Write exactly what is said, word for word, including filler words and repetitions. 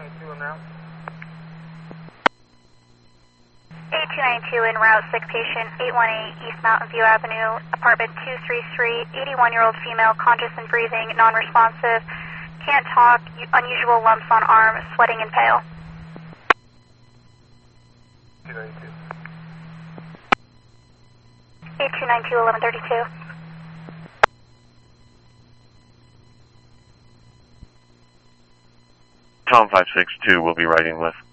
ninety-two en route. eight two nine two en route, sick patient, eight one eight East Mountain View Avenue, apartment two three three, eighty-one-year-old female, conscious and breathing, non-responsive, can't talk, unusual lumps on arm, sweating and pale. two ninety-two. eight two nine two, eleven thirty-two. Tom five six two will be riding with.